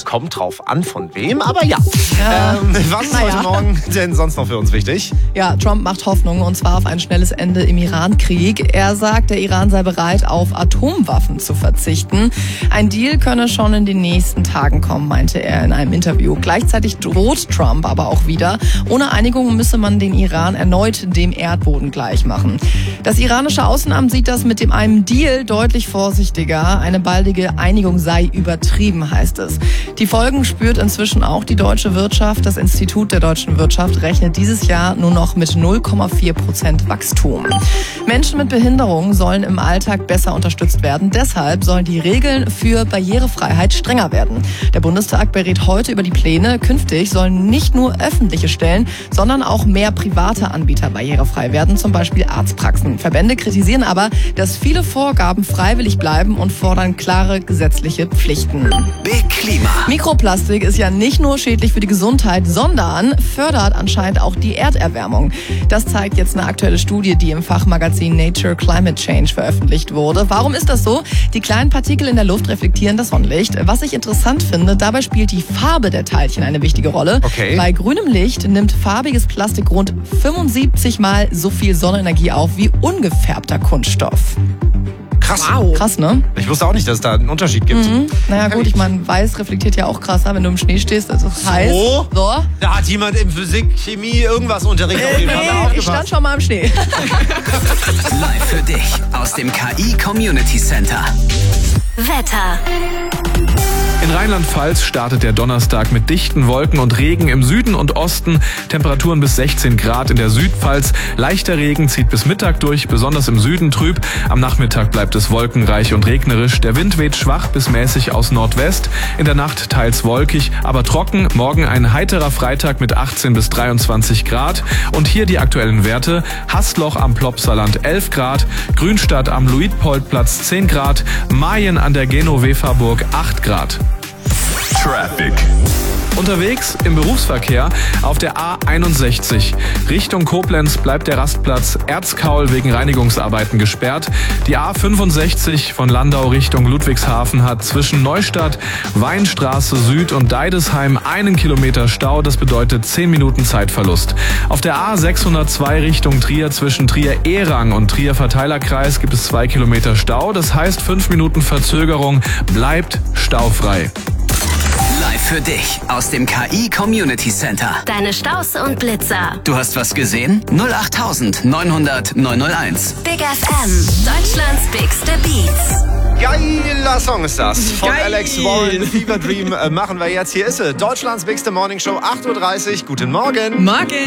kommt drauf an, von wem, aber ja. Was ist heute Morgen denn sonst noch für uns wichtig? Ja, Trump macht Hoffnung, und zwar auf ein schnelles Ende im Iran-Krieg. Er sagt, der Iran sei bereit, auf Atomwaffen zu verzichten. Ein Deal könne schon in den nächsten Tagen kommen, meinte er in einem Interview. Gleichzeitig droht Trump aber auch wieder. Ohne Einigung müsse man den Iran erneut dem Erdboden gleichmachen. Das iranische Außenamt sieht das mit einem Deal deutlich vorsichtiger. Eine baldige Einigung sei übertrieben, heißt es. Die Folgen spürt inzwischen auch die deutsche Wirtschaft. Das Institut der deutschen Wirtschaft rechnet dieses Jahr nur noch mit 0,4% Wachstum. Menschen mit Behinderungen sollen im Alltag besser unterstützt werden. Deshalb sollen die Regeln für Barrierefreiheit strenger werden. Der Bundestag berät heute über die Pläne. Künftig sollen nicht nur öffentliche Stellen, sondern auch mehr private Anbieter barrierefrei werden, zum Beispiel Arztpraxen. Verbände kritisieren aber, dass viele Vorgaben freiwillig bleiben und fordern klare gesetzliche Pflichten. Big Klima. Mikroplastik ist ja nicht nur schädlich für die Gesundheit, sondern fördert anscheinend auch die Erderwärmung. Das zeigt jetzt eine aktuelle Studie, die im Fachmagazin Nature Climate Change veröffentlicht wurde. Warum ist das so? Die kleinen Partikel in der Luft reflektieren das Sonnenlicht. Was ich interessant finde, dabei spielt die Farbe der Teilchen eine wichtige Rolle. Okay. Bei grünem Licht nimmt farbiges Plastik rund 75 Mal so viel Sonnenenergie auf wie ungefärbter Kunststoff. Krass. Wow. Krass, ne? Ich wusste auch nicht, dass es da einen Unterschied gibt. Naja gut, ich meine, weiß reflektiert ja auch krasser, wenn du im Schnee stehst, also heiß. So? So. Da hat jemand im Physik, Chemie, irgendwas Unterricht auf jeden Fall Nee, aufgepasst. ich stand schon mal im Schnee. Live für dich aus dem KI Community Center. Wetter. In Rheinland-Pfalz startet der Donnerstag mit dichten Wolken und Regen im Süden und Osten. Temperaturen bis 16 Grad in der Südpfalz. Leichter Regen zieht bis Mittag durch, besonders im Süden trüb. Am Nachmittag bleibt es wolkenreich und regnerisch. Der Wind weht schwach bis mäßig aus Nordwest. In der Nacht teils wolkig, aber trocken. Morgen ein heiterer Freitag mit 18 bis 23 Grad. Und hier die aktuellen Werte. Hastloch am Plopsaland 11 Grad. Grünstadt am Luitpoldplatz 10 Grad. Mayen an der Genovefaburg 8 Grad. Traffic. Unterwegs im Berufsverkehr auf der A61 Richtung Koblenz bleibt der Rastplatz Erzkaul wegen Reinigungsarbeiten gesperrt. Die A65 von Landau Richtung Ludwigshafen hat zwischen Neustadt, Weinstraße Süd und Deidesheim 1 Kilometer Stau. Das bedeutet 10 Minuten Zeitverlust. Auf der A602 Richtung Trier zwischen Trier-Ehrang und Trier-Verteilerkreis gibt es 2 Kilometer Stau. Das heißt 5 Minuten Verzögerung, bleibt staufrei. Live für dich aus dem KI Community Center. Deine Staus und Blitzer. Du hast was gesehen? 08900 901. Big FM. Deutschlands bigste Beats. Geiler Song ist das. Von Geil. Alex Warren, Fever Dream machen wir jetzt. Hier ist sie, Deutschlands bigste Morning Show, 8.30 Uhr. Guten Morgen. Morgen.